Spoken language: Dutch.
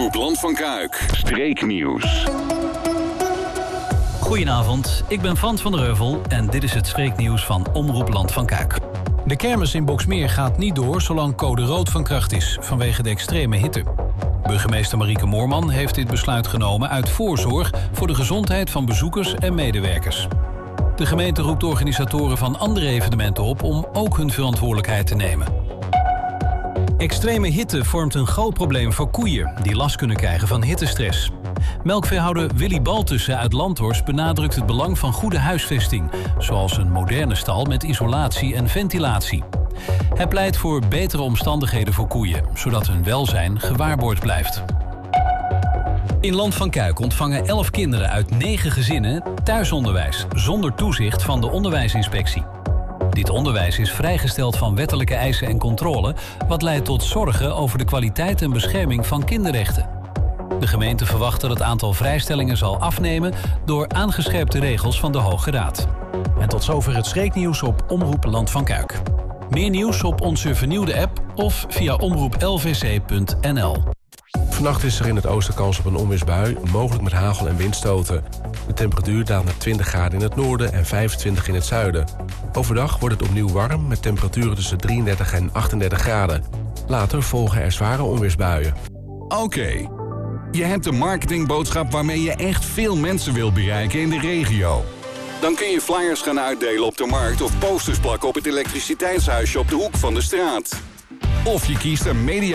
Omroep Land van Kuik. Streeknieuws. Goedenavond, ik ben Frans van der Heuvel en dit is het streeknieuws van Omroep Land van Kuik. De kermis in Boxmeer gaat niet door zolang code rood van kracht is, vanwege de extreme hitte. Burgemeester Marieke Moorman heeft dit besluit genomen uit voorzorg voor de gezondheid van bezoekers en medewerkers. De gemeente roept organisatoren van andere evenementen op om ook hun verantwoordelijkheid te nemen. Extreme hitte vormt een groot probleem voor koeien die last kunnen krijgen van hittestress. Melkveehouder Willy Baltussen uit Landhorst benadrukt het belang van goede huisvesting, zoals een moderne stal met isolatie en ventilatie. Hij pleit voor betere omstandigheden voor koeien, zodat hun welzijn gewaarborgd blijft. In Land van Kuik ontvangen 11 kinderen uit 9 gezinnen thuisonderwijs zonder toezicht van de onderwijsinspectie. Dit onderwijs is vrijgesteld van wettelijke eisen en controle, wat leidt tot zorgen over de kwaliteit en bescherming van kinderrechten. De gemeente verwacht dat het aantal vrijstellingen zal afnemen door aangescherpte regels van de Hoge Raad. En tot zover het streeknieuws op Omroep Land van Kuik. Meer nieuws op onze vernieuwde app of via omroeplvc.nl. Vannacht is er in het oosten kans op een onweersbui, mogelijk met hagel en windstoten. De temperatuur daalt naar 20 graden in het noorden en 25 in het zuiden. Overdag wordt het opnieuw warm met temperaturen tussen 33 en 38 graden. Later volgen er zware onweersbuien. Oké. Je hebt een marketingboodschap waarmee je echt veel mensen wil bereiken in de regio. Dan kun je flyers gaan uitdelen op de markt of posters plakken op het elektriciteitshuisje op de hoek van de straat. Of je kiest een media